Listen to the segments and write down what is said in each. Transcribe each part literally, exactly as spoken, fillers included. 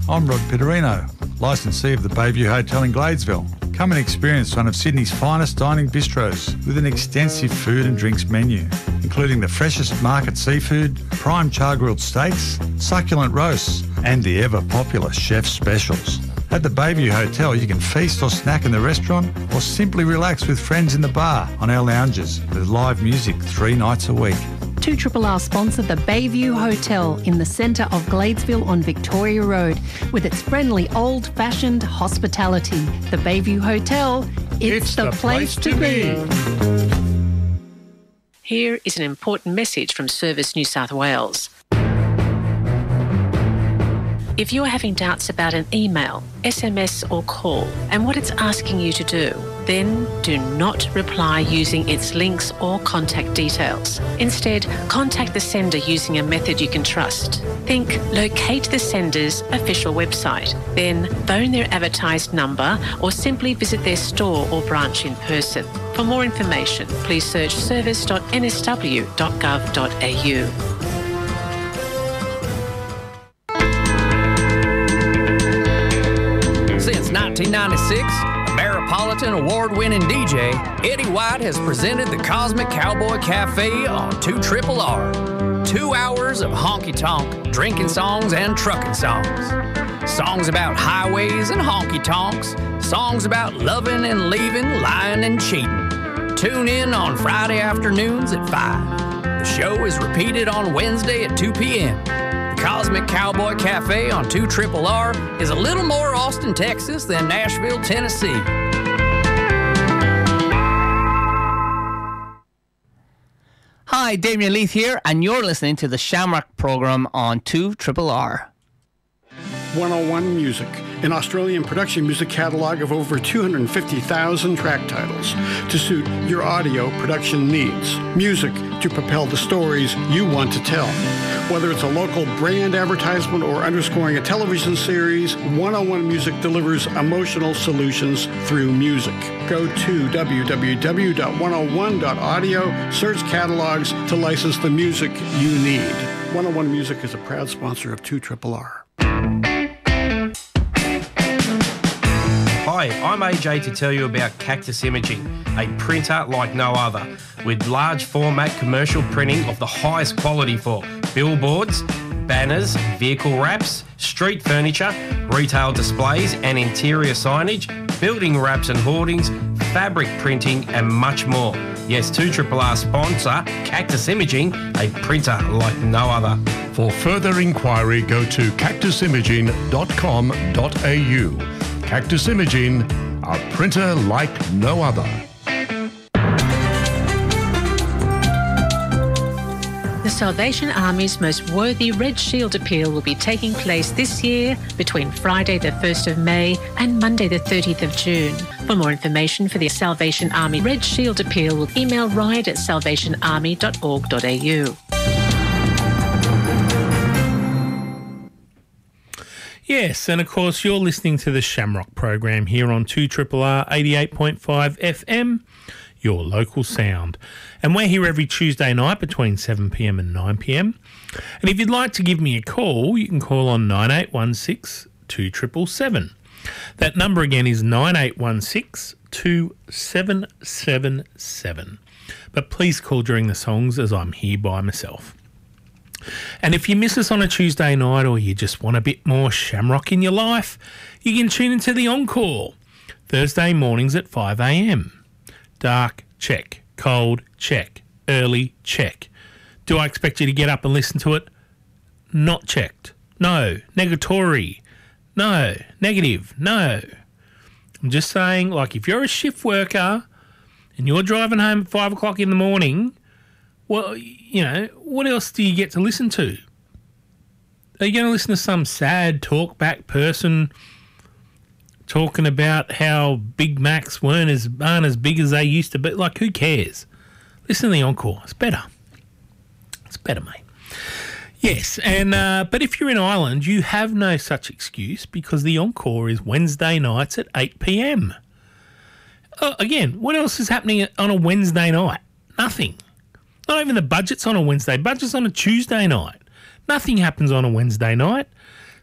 I'm Rod Pitterino, licensee of the Bayview Hotel in Gladesville. Come and experience one of Sydney's finest dining bistros with an extensive food and drinks menu, including the freshest market seafood, prime char-grilled steaks, succulent roasts, and the ever-popular chef's specials. At the Bayview Hotel, you can feast or snack in the restaurant or simply relax with friends in the bar on our lounges with live music three nights a week. two R R sponsor the Bayview Hotel in the centre of Gladesville on Victoria Road with its friendly old-fashioned hospitality. The Bayview Hotel, it's, It's the, the place, place to to be. Here is an important message from Service New South Wales. If you're having doubts about an email, S M S or call and what it's asking you to do, then do not reply using its links or contact details. Instead, contact the sender using a method you can trust. Think locate the sender's official website, then phone their advertised number or simply visit their store or branch in person. For more information, please search service dot n s w dot gov dot a u. Since nineteen ninety-six, Ameripolitan award-winning D J Eddie White has presented the Cosmic Cowboy Cafe on two R R R. Two hours of honky-tonk, drinking songs and trucking songs. Songs about highways and honky-tonks. Songs about loving and leaving, lying and cheating. Tune in on Friday afternoons at five. The show is repeated on Wednesday at two p.m. Cosmic Cowboy Cafe on two R R R is a little more Austin, Texas than Nashville, Tennessee. Hi, Damien Leith here, and you're listening to the Shamrock program on two R R R. one oh one Music, an Australian production music catalog of over two hundred fifty thousand track titles to suit your audio production needs. Music to propel the stories you want to tell. Whether it's a local brand advertisement or underscoring a television series, one oh one Music delivers emotional solutions through music. Go to w w w dot one oh one dot audio, search catalogs to license the music you need. one oh one Music is a proud sponsor of two R R R. Hi, I'm A J to tell you about Cactus Imaging, a printer like no other, with large format commercial printing of the highest quality for billboards, banners, vehicle wraps, street furniture, retail displays and interior signage, building wraps and hoardings, fabric printing and much more. Yes, two R R R sponsor Cactus Imaging, a printer like no other. For further inquiry, go to cactus imaging dot com dot a u. Cactus Imaging, a printer like no other. The Salvation Army's most worthy Red Shield Appeal will be taking place this year between Friday the first of May and Monday the thirtieth of June. For more information for the Salvation Army Red Shield Appeal, email ride at salvation army dot org dot a u. Yes, and of course you're listening to the Shamrock program here on two R R R eighty-eight point five F M, your local sound. And we're here every Tuesday night between seven p.m. and nine p.m. And if you'd like to give me a call, you can call on nine eight one six, two seven seven. That number again is nine eight one six, two seven seven seven. But please call during the songs as I'm here by myself. And if you miss us on a Tuesday night or you just want a bit more Shamrock in your life, you can tune into the Encore, Thursday mornings at five a.m. Dark, check. Cold, check. Early, check. Do I expect you to get up and listen to it? Not checked. No. Negatory. No. Negative. No. I'm just saying, like, if you're a shift worker and you're driving home at five o'clock in the morning, well, you know, what else do you get to listen to? Are you going to listen to some sad talk-back person talking about how Big Macs weren't as, aren't as big as they used to be? Like, who cares? Listen to the Encore. It's better. It's better, mate. Yes, and uh, but if you're in Ireland, you have no such excuse because the Encore is Wednesday nights at eight p.m. Uh, again, what else is happening on a Wednesday night? Nothing. Not even the budget's on a Wednesday. Budget's on a Tuesday night. Nothing happens on a Wednesday night.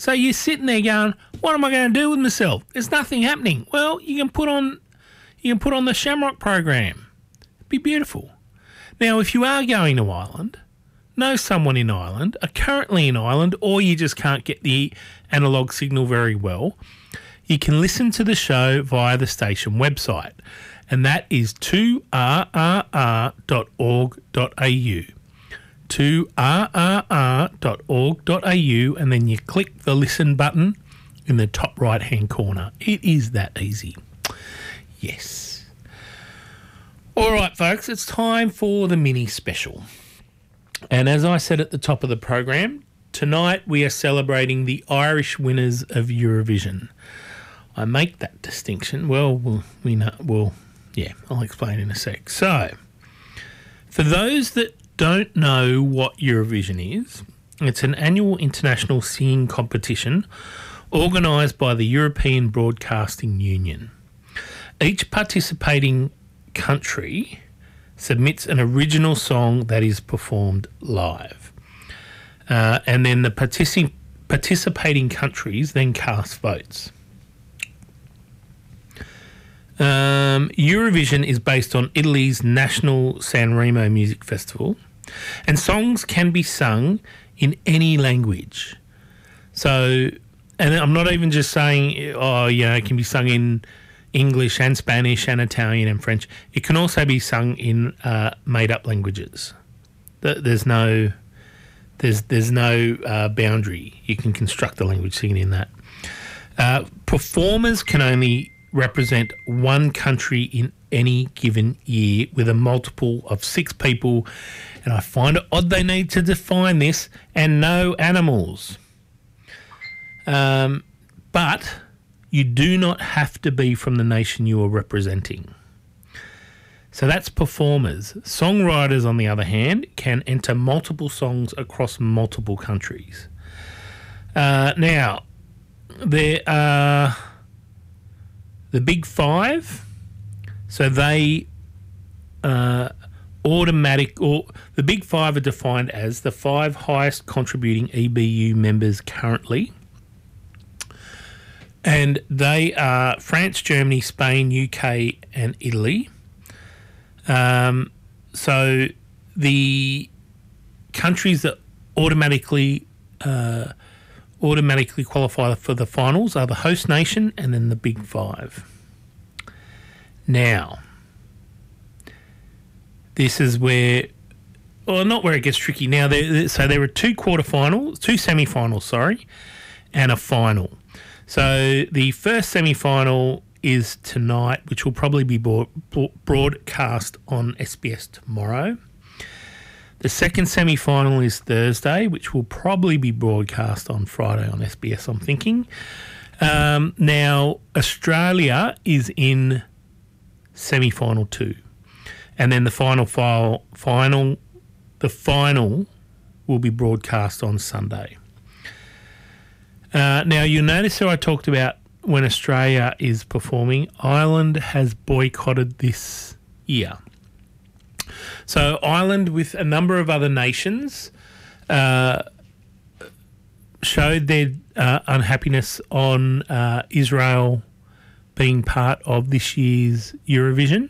So you're sitting there going, what am I going to do with myself? There's nothing happening. Well, you can put on you can put on the Shamrock program. It'd be beautiful. Now, if you are going to Ireland, know someone in Ireland, are currently in Ireland, or you just can't get the analogue signal very well, you can listen to the show via the station website, and that is two r r r dot org dot a u. two r r r dot org dot a u, and then you click the listen button in the top right-hand corner. It is that easy. Yes. All right, folks, it's time for the mini special. And as I said at the top of the program, tonight we are celebrating the Irish winners of Eurovision. I make that distinction. Well, we'll we know, well, yeah, I'll explain in a sec. So, for those that don't know what Eurovision is, it's an annual international singing competition organised by the European Broadcasting Union. Each participating country submits an original song that is performed live. Uh, and then the partici- participating countries then cast votes. Um, Eurovision is based on Italy's national Sanremo music festival, and songs can be sung in any language. So, and I'm not even just saying, oh, you know, it can be sung in English and Spanish and Italian and French. It can also be sung in uh, made-up languages. There's no, there's there's no uh, boundary. You can construct a language singing in that. Uh, performers can only represent one country in any given year with a multiple of six people, and I find it odd they need to define this, and no animals. Um, but you do not have to be from the nation you are representing. So that's performers. Songwriters, on the other hand, can enter multiple songs across multiple countries. Uh, now, there are the Big Five, so they uh, automatic, or the Big Five are defined as the five highest contributing E B U members currently, and they are France, Germany, Spain, U K, and Italy. Um, so the countries that automatically uh, automatically qualify for the finals are the host nation and then the Big Five. Now, this is where, well, not where it gets tricky. Now, there, so there are two quarterfinals, two semi-finals, sorry, and a final. So the first semi-final is tonight, which will probably be broad, broadcast on S B S tomorrow. The second semi-final is Thursday, which will probably be broadcast on Friday on S B S, I'm thinking. Um, now, Australia is in semi-final two. And then the final file, final, the final will be broadcast on Sunday. Uh, now, you'll notice how I talked about when Australia is performing, Ireland has boycotted this year. So Ireland, with a number of other nations, uh, showed their uh, unhappiness on uh, Israel being part of this year's Eurovision.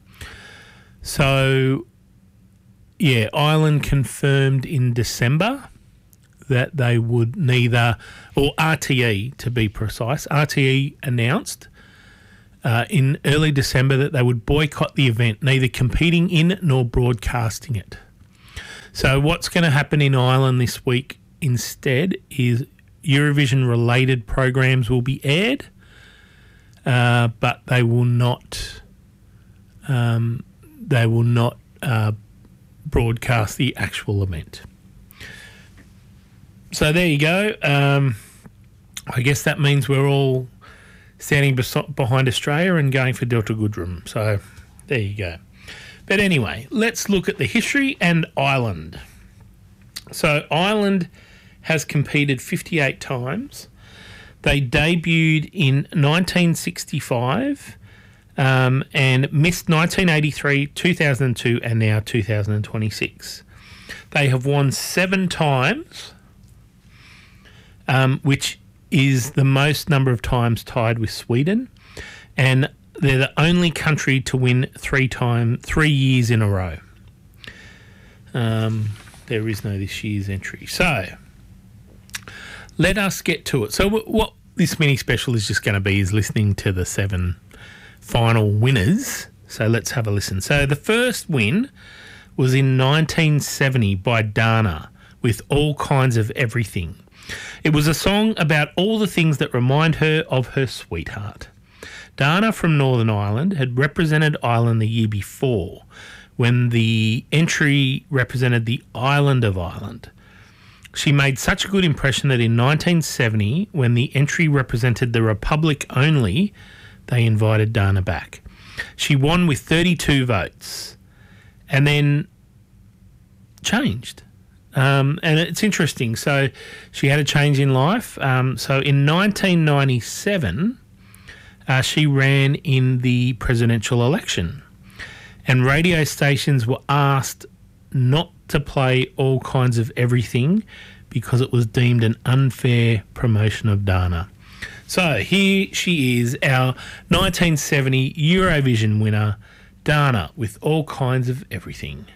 So, yeah, Ireland confirmed in December that they would neither, or R T E to be precise, R T E announced uh, in early December that they would boycott the event, neither competing in nor broadcasting it. So what's going to happen in Ireland this week instead is Eurovision-related programs will be aired, uh, but they will not, um, they will not uh, broadcast the actual event. So there you go. Um, I guess that means we're all standing bes- behind Australia and going for Delta Goodrem. So there you go. But anyway, let's look at the history and Ireland. So Ireland has competed fifty-eight times. They debuted in nineteen sixty-five um, and missed nineteen eighty-three, two thousand two, and now two thousand twenty-six. They have won seven times. Um, which is the most number of times tied with Sweden, and they're the only country to win three time, three years in a row. Um, there is no this year's entry. So let us get to it. So w- what this mini special is just going to be is listening to the seven final winners. So let's have a listen. So the first win was in nineteen seventy by Dana with All Kinds of Everything. It was a song about all the things that remind her of her sweetheart. Dana from Northern Ireland had represented Ireland the year before when the entry represented the island of Ireland. She made such a good impression that in nineteen seventy, when the entry represented the Republic only, they invited Dana back. She won with thirty-two votes and then changed. Um, and it's interesting. So she had a change in life. Um, so in nineteen ninety-seven, uh, she ran in the presidential election. And radio stations were asked not to play All Kinds of Everything because it was deemed an unfair promotion of Dana. So here she is, our nineteen seventy Eurovision winner, Dana, with All Kinds of Everything.